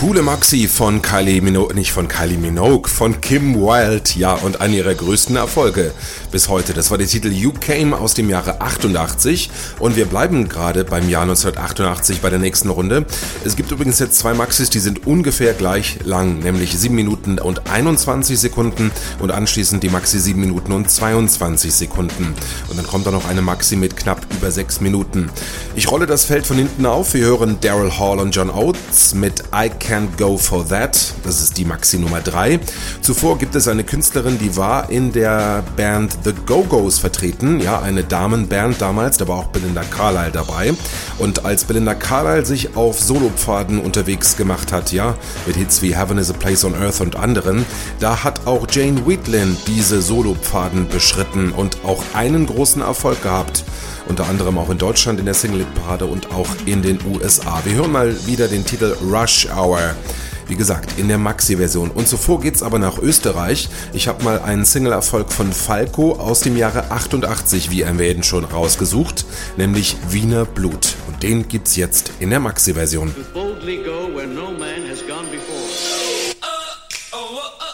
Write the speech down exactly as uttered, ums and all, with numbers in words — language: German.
Coole Maxi von Kylie Minogue, nicht von Kylie Minogue, von Kim Wilde, ja, und einer ihrer größten Erfolge bis heute. Das war der Titel You Came aus dem Jahre achtundachtzig und wir bleiben gerade beim Jahr neunzehnhundertachtundachtzig bei der nächsten Runde. Es gibt übrigens jetzt zwei Maxis, die sind ungefähr gleich lang, nämlich sieben Minuten und einundzwanzig Sekunden und anschließend die Maxi sieben Minuten und zweiundzwanzig Sekunden. Und dann kommt da noch eine Maxi mit knapp über sechs Minuten. Ich rolle das Feld von hinten auf, wir hören Daryl Hall und John Oates mit I Can't Go For That, das ist die Maxi Nummer drei. Zuvor gibt es eine Künstlerin, die war in der Band The Go-Go's vertreten, ja, eine Damenband damals, da war auch Belinda Carlisle dabei. Und als Belinda Carlisle sich auf Solopfaden unterwegs gemacht hat, ja, mit Hits wie Heaven is a Place on Earth und anderen, da hat auch Jane Wiedlin diese Solopfaden beschritten und auch einen großen Erfolg gehabt. Unter anderem auch in Deutschland in der Single-Parade und auch in den U S A. Wir hören mal wieder den Titel Rush Hour. Wie gesagt, in der Maxi-Version. Und zuvor geht's aber nach Österreich. Ich habe mal einen Single-Erfolg von Falco aus dem Jahre achtundachtzig, wie erwähnt, schon rausgesucht, nämlich Wiener Blut. Und den gibt's jetzt in der Maxi-Version. To boldly go where no man has gone before. Uh, oh, oh.